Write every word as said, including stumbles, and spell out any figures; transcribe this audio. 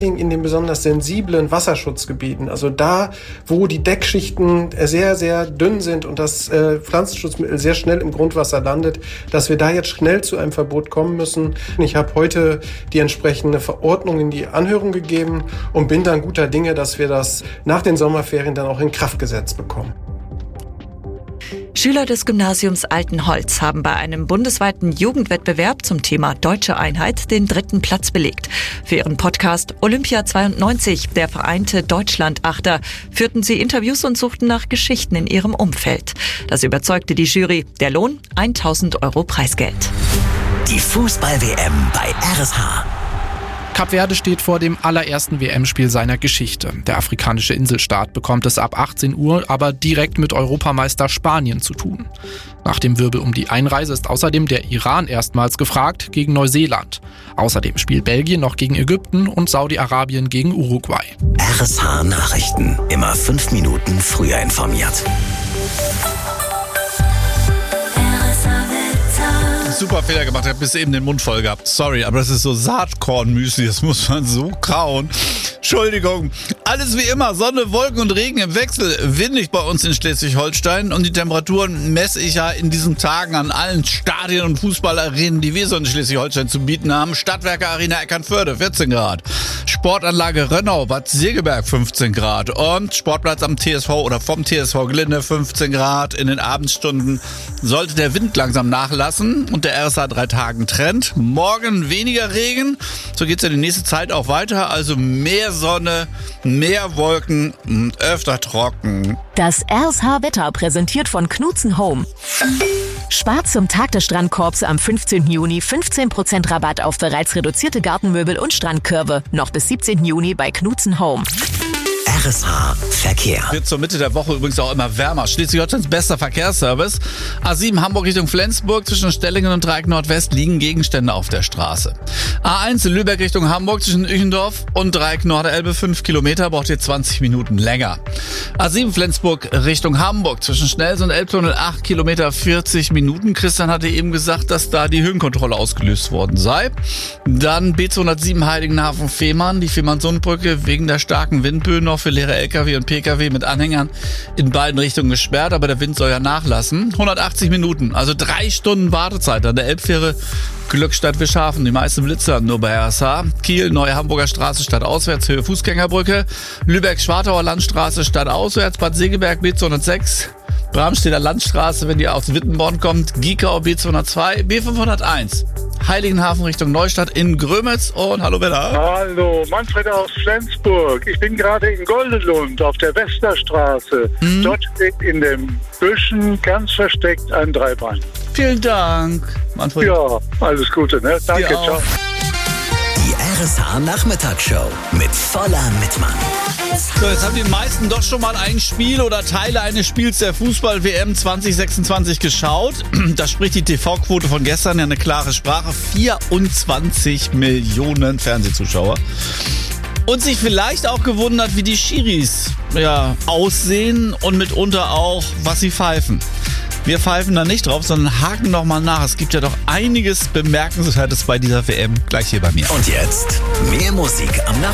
in den besonders sensiblen Wasserschutzgebieten, also da, wo die Deckschichten sehr, sehr dünn sind und das äh, Pflanzenschutzmittel sehr schnell im Grundwasser landet, dass wir da jetzt schnell zu einem Verbot kommen müssen. Ich habe heute die entsprechende Verordnung in die Anhörung gegeben und bin dann guter Dinge, dass wir das nach den Sommerferien dann auch in Kraft gesetzt bekommen. Schüler des Gymnasiums Altenholz haben bei einem bundesweiten Jugendwettbewerb zum Thema Deutsche Einheit den dritten Platz belegt. Für ihren Podcast Olympia zweiundneunzig, der vereinte Deutschlandachter, führten sie Interviews und suchten nach Geschichten in ihrem Umfeld. Das überzeugte die Jury. Der Lohn tausend Euro Preisgeld. Die Fußball-W M bei R S H. Kap Verde steht vor dem allerersten W M-Spiel seiner Geschichte. Der afrikanische Inselstaat bekommt es ab achtzehn Uhr aber direkt mit Europameister Spanien zu tun. Nach dem Wirbel um die Einreise ist außerdem der Iran erstmals gefragt gegen Neuseeland. Außerdem spielt Belgien noch gegen Ägypten und Saudi-Arabien gegen Uruguay. R S H Nachrichten. Immer fünf Minuten früher informiert. Super Fehler gemacht, ich habe bis eben den Mund voll gehabt. Sorry, aber das ist so Saatkornmüsli, das muss man so kauen. Entschuldigung. Alles wie immer, Sonne, Wolken und Regen im Wechsel. Windig bei uns in Schleswig-Holstein und die Temperaturen messe ich ja in diesen Tagen an allen Stadien und Fußballarenen, die wir so in Schleswig-Holstein zu bieten haben. Stadtwerke Arena Eckernförde, vierzehn Grad. Sportanlage Rönnau, Bad Segeberg, fünfzehn Grad. Und Sportplatz am T S V oder vom T S V Glinde, fünfzehn Grad. In den Abendstunden sollte der Wind langsam nachlassen und der R S H drei Tagen Trend. Morgen weniger Regen, so geht's ja die nächste Zeit auch weiter. Also mehr Sonne, mehr Wolken und öfter trocken. Das R S H-Wetter präsentiert von Knutzen Home. Spart zum Tag des Strandkorbs am fünfzehnten Juni fünfzehn Prozent Rabatt auf bereits reduzierte Gartenmöbel und Strandkörbe. Noch bis siebzehnten Juni bei Knutzen Home. R S H Verkehr. Wird zur Mitte der Woche übrigens auch immer wärmer. Schleswig-Holsteins bester Verkehrsservice. A sieben Hamburg Richtung Flensburg zwischen Stellingen und Dreieck Nordwest liegen Gegenstände auf der Straße. A eins in Lübeck Richtung Hamburg zwischen Üchendorf und Dreieck Norderelbe fünf Kilometer, braucht ihr zwanzig Minuten länger. A sieben Flensburg Richtung Hamburg zwischen Schnells und Elbtunnel acht Kilometer vierzig Minuten. Christian hatte eben gesagt, dass da die Höhenkontrolle ausgelöst worden sei. Dann B zweihundertsieben Heiligenhafen-Fehmarn, die Fehmarn-Sundbrücke wegen der starken Windböen noch für leere L K W und P K W mit Anhängern in beiden Richtungen gesperrt, aber der Wind soll ja nachlassen. hundertachtzig Minuten, also drei Stunden Wartezeit an der Elbfähre Glückstadt-Wischhafen. Die meisten Blitzer nur bei R S H. Kiel, Neue Hamburger Straße stadtauswärts, Höhe Fußgängerbrücke. Lübeck-Schwartauer Landstraße stadtauswärts, Bad Segeberg B zweihundertsechs. Bramstedter Landstraße, wenn ihr aus Wittenborn kommt. Giekau B zweihundertzwei, B fünfhunderteins. Heiligenhafen Richtung Neustadt in Grömitz und hallo Bella. Hallo, Manfred aus Flensburg. Ich bin gerade in Goldelund auf der Westerstraße. Mhm. Dort steht in den Büschen ganz versteckt ein Dreibein. Vielen Dank, Manfred. Ja, alles Gute, ne? Danke, ciao. Die R S H Nachmittagsshow mit voller Mitmann. So, jetzt haben die meisten doch schon mal ein Spiel oder Teile eines Spiels der Fußball-W M zwanzig sechsundzwanzig geschaut. Da spricht die T V-Quote von gestern ja eine klare Sprache. vierundzwanzig Millionen Fernsehzuschauer. Und sich vielleicht auch gewundert, wie die Schiris ja, aussehen und mitunter auch, was sie pfeifen. Wir pfeifen da nicht drauf, sondern haken noch mal nach. Es gibt ja doch einiges Bemerkenswertes bei dieser W M gleich hier bei mir. Und jetzt mehr Musik am Nachmittag.